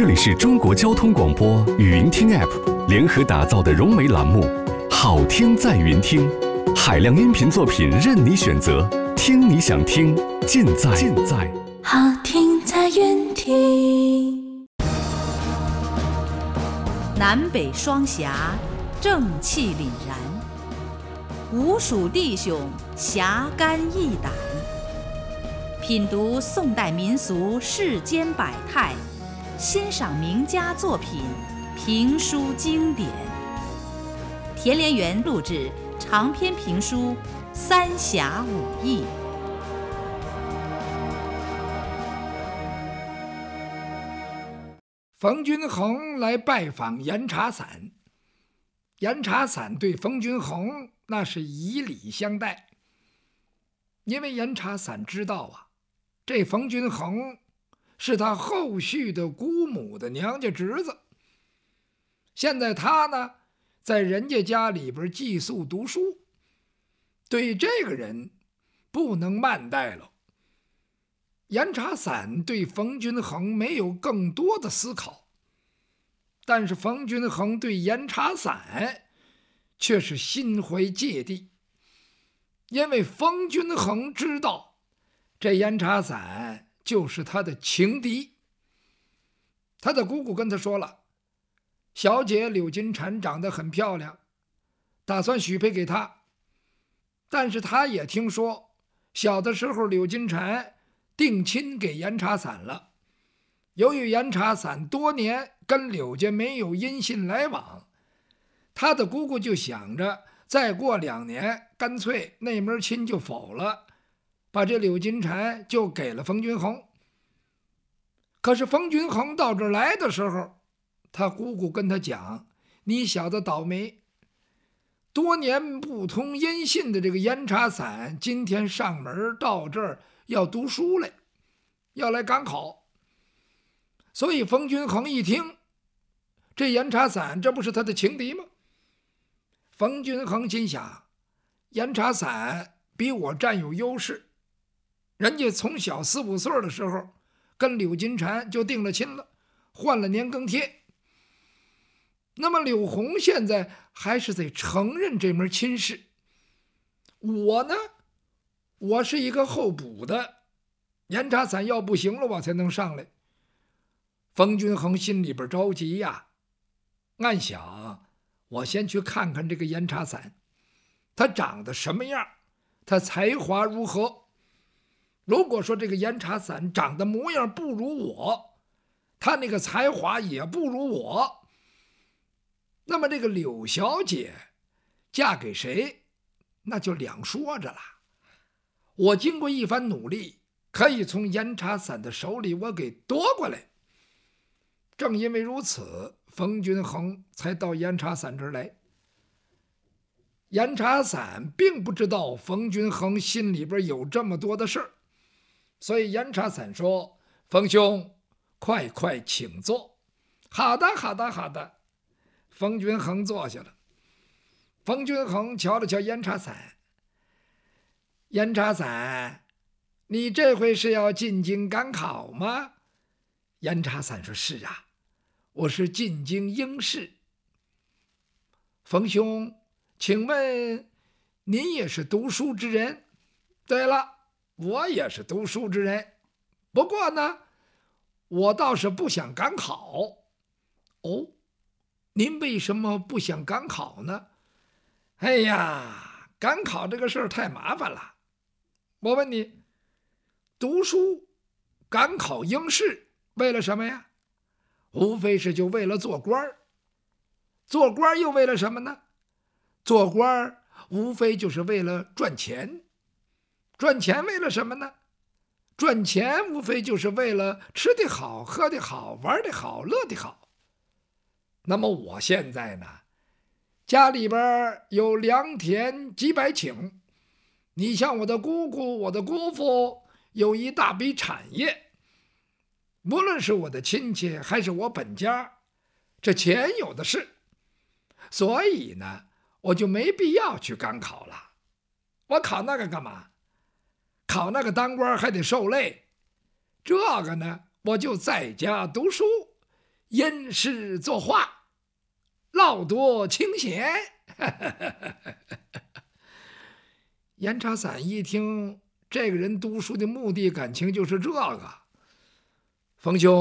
这里是中国交通广播语音听 App 联合打造的融媒栏目《好听在云听》，海量音频作品任你选择，听你想听，尽在好听在云听。 南北双侠，正气凛然；吴蜀弟兄，侠肝义胆。品读宋代民俗世间百态，欣赏名家作品，评书经典。田连元录制长篇评书《三侠五义》。 冯君衡来拜访严查散，严查散对冯君衡那是以礼相待，因为严查散知道啊，这冯君衡是他后续的姑母的娘家侄子，现在他呢在人家家里边寄宿读书，对这个人不能慢待了。严查散对冯君衡没有更多的思考，但是冯君衡对严查散却是心怀芥蒂，因为冯君衡知道这严查散就是他的情敌。他的姑姑跟他说了，小姐柳金蝉长得很漂亮，打算许配给他，但是他也听说小的时候柳金蝉定亲给严查散了，由于严查散多年跟柳家没有音信来往，他的姑姑就想着再过2年干脆那门亲就否了，把这柳金蝉就给了冯君衡。可是冯君衡到这儿来的时候，他姑姑跟他讲，你小子倒霉，多年不通音信的这个严查散今天上门到这儿要读书来，要来赶考。所以冯君衡一听，这严查散这不是他的情敌吗？冯君衡心想，严查散比我占有优势，人家从小4、5岁的时候跟柳金蝉就定了亲了，换了年庚帖。那么柳红现在还是得承认这门亲事，我呢，我是一个候补的，严查散要不行了我才能上来。冯君衡心里边着急呀，暗想我先去看看这个严查散，他长得什么样，他才华如何。如果说这个严查散长得模样不如我，他那个才华也不如我，那么这个柳小姐嫁给谁那就两说着了。我经过一番努力，可以从严查散的手里我给夺过来。正因为如此，冯君衡才到严查散这儿来。严查散并不知道冯君衡心里边有这么多的事儿，所以严查散说，冯兄快快请坐。好的好的好的。冯君衡坐下了。冯君衡瞧了瞧严查散，严查散，你这回是要进京赶考吗？严查散说，是啊，我是进京应试。冯兄，请问您也是读书之人？对了，我也是读书之人，不过呢，我倒是不想赶考。哦，您为什么不想赶考呢？哎呀，赶考这个事儿太麻烦了。我问你，读书赶考应试为了什么呀？无非是就为了做官，做官又为了什么呢？做官无非就是为了赚钱，赚钱为了什么呢？赚钱无非就是为了吃得好，喝得好，玩得好，乐得好。那么我现在呢，家里边有良田几百顷，你像我的姑姑我的姑父有一大笔产业，无论是我的亲戚还是我本家，这钱有的是，所以呢我就没必要去赶考了。我考那个干嘛？考那个当官还得受累，这个呢我就在家读书， 因诗作画，劳多清闲。严查散一听这个人读书的目的感情就是这个，冯兄